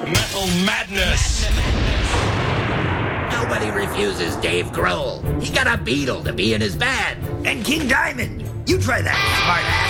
Metal madness. Nobody refuses Dave Grohl. He got a Beatle to be in his band. And King Diamond. You try that, smart ass.